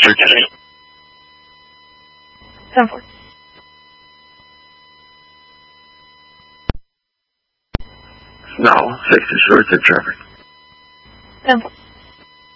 today. 10-4. No, 6 is short to traffic. 10-4.